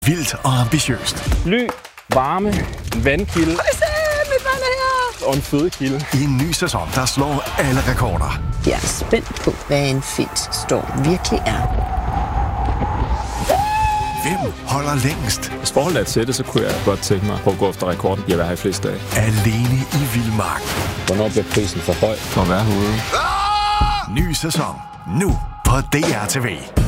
Vildt og ambitiøst. Ly, varme, vandkilde. Og en fødekilde. I en ny sæson, der slår alle rekorder. Jeg er spændt på, hvad en Fint-storm virkelig er. Hvem holder længst? Hvis forholdet er til det, så kunne jeg godt tænke mig at gå efter rekorden. Jeg vil have flest dage. Alene i vildmark. Hvornår bliver prisen for høj for at være herude? Ny sæson. Nu på DR TV.